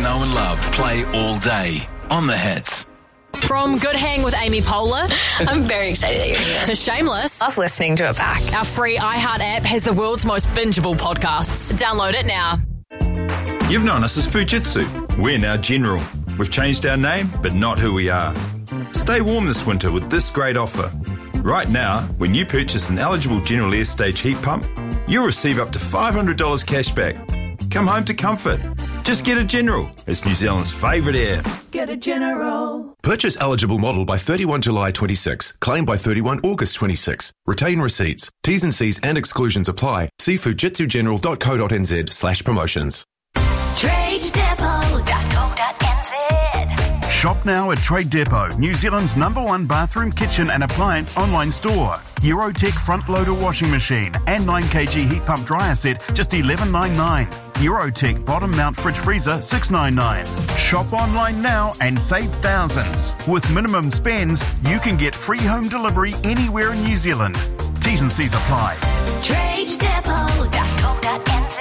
know and love play all day on the Hits. From Good Hang with Amy Poehler I'm very excited that you're here. to Shameless, Love listening to it back. our free iHeart app has the world's most bingeable podcasts. Download it now. You've known us as Fujitsu. We're now General. We've changed our name, but not who we are. Stay warm this winter with this great offer. Right now, when you purchase an eligible General Air Stage heat pump, you'll receive up to $500 cash back. Come home to comfort. Just get a General. It's New Zealand's favourite air. Get a General. Purchase eligible model by 31 July 26. Claim by 31 August 26. Retain receipts. T's and C's and exclusions apply. See fujitsugeneral.co.nz/promotions. TradeDepot.co.nz. Shop now at Trade Depot, New Zealand's #1 bathroom, kitchen and appliance online store. Eurotech front loader washing machine and 9kg heat pump dryer set just $11.99. Eurotech bottom mount fridge freezer $6.99. Shop online now and save thousands. With minimum spends, you can get free home delivery anywhere in New Zealand. T's and C's apply. TradeDepot.co.nz.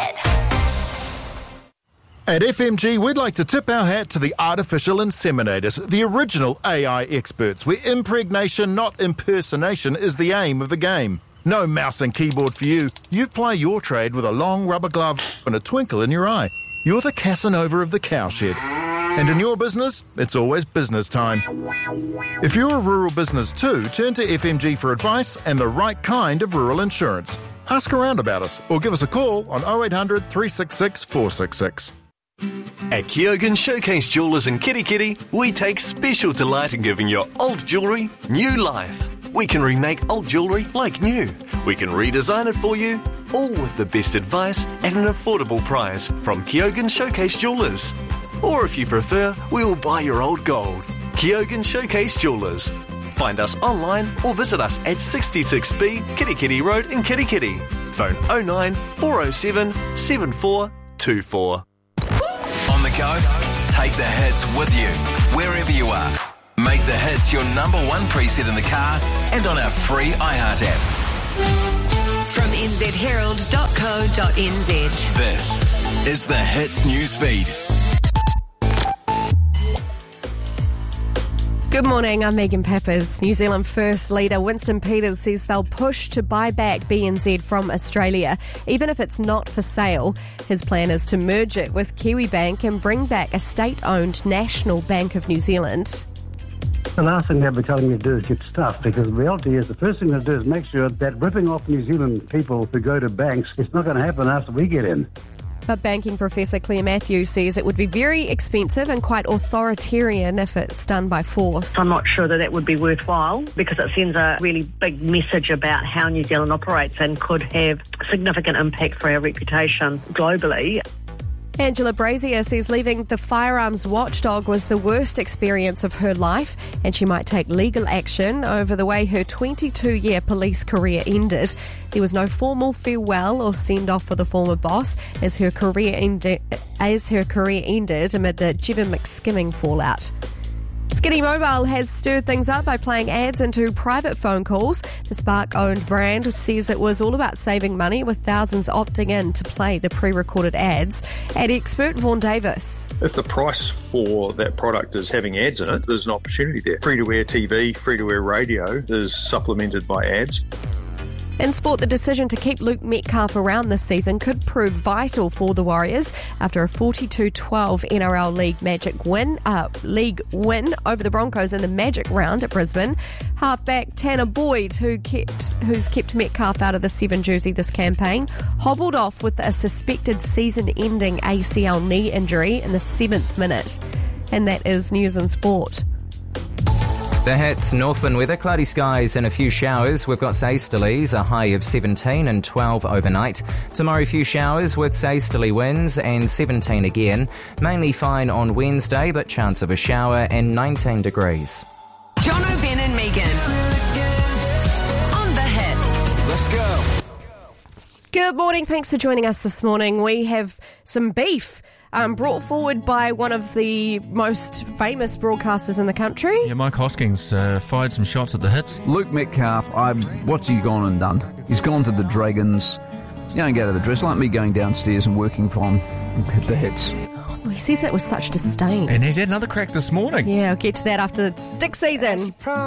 At FMG, we'd like to tip our hat to the artificial inseminators, the original AI experts, where impregnation, not impersonation, is the aim of the game. No mouse and keyboard for you. You ply your trade with a long rubber glove and a twinkle in your eye. You're the Casanova of the cowshed. And in your business, it's always business time. If you're a rural business too, turn to FMG for advice and the right kind of rural insurance. Ask around about us or give us a call on 0800 366 466. At Kyogen Showcase Jewellers in Kirikiri, we take special delight in giving your old jewellery new life. We can remake old jewellery like new. We can redesign it for you, all with the best advice at an affordable price from Kyogen Showcase Jewellers. Or if you prefer, we will buy your old gold. Kyogen Showcase Jewellers. Find us online or visit us at 66B Kirikiri Road in Kirikiri. Phone 09 407 7424. On the go, take the hits with you, wherever you are. Make the hits your #1 preset in the car and on our free iHeart app. From nzherald.co.nz. This is the Hits News Feed. Good morning, I'm Megan Peppers. New Zealand First leader Winston Peters says they'll push to buy back BNZ from Australia, even if it's not for sale. His plan is to merge it with Kiwibank and bring back a state-owned National Bank of New Zealand. The last thing they'll be telling you to do is get stuffed, because the reality is the first thing they'll do is make sure that ripping off New Zealand people who go to banks is not going to happen after we get in. But banking professor Claire Matthews says it would be very expensive and quite authoritarian if it's done by force. I'm not sure that would be worthwhile, because it sends a really big message about how New Zealand operates and could have significant impact for our reputation globally. Angela Brazier says leaving the firearms watchdog was the worst experience of her life, and she might take legal action over the way her 22-year police career ended. There was no formal farewell or send-off for the former boss as her career ended amid the Jevon McSkimming fallout. Skinny Mobile has stirred things up by playing ads into private phone calls. The Spark-owned brand says it was all about saving money, with thousands opting in to play the pre-recorded ads. Ad expert Vaughan Davis. If the price for that product is having ads in it, there's an opportunity there. Free-to-air TV, free-to-air radio is supplemented by ads. In sport, the decision to keep Luke Metcalf around this season could prove vital for the Warriors after a 42-12 NRL League win over the Broncos in the Magic round at Brisbane. Halfback Tanner Boyd, who's kept Metcalf out of the 7 jersey this campaign, hobbled off with a suspected season-ending ACL knee injury in the 7th minute. And that is news and sport. The Hits, Northland weather, cloudy skies and a few showers. We've got Saesterlies, a high of 17 and 12 overnight. Tomorrow, a few showers with Saesterly winds and 17 again. Mainly fine on Wednesday, but chance of a shower and 19 degrees. John O'Ben and Megan. On the Hits. Let's go. Good morning. Thanks for joining us this morning. We have some beef. Brought forward by one of the most famous broadcasters in the country. Yeah, Mike Hoskins fired some shots at the Hits. Luke Metcalf, what's he gone and done? He's gone to the Dragons. You don't go to the dress like me going downstairs and working from the hits. Oh, he says that with such disdain. And he's had another crack this morning. Yeah, I'll get to that after stick season.